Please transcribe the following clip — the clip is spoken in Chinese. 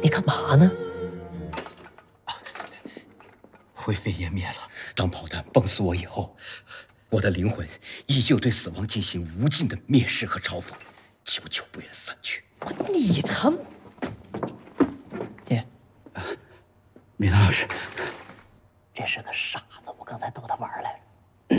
你干嘛呢？ 灰飞烟灭了。当炮弹崩死我以后，我的灵魂依旧对死亡进行无尽的蔑视和嘲讽，久久不愿散去。 你他妈！姐， 米兰老师， 这是个傻子，我刚才逗他玩来着。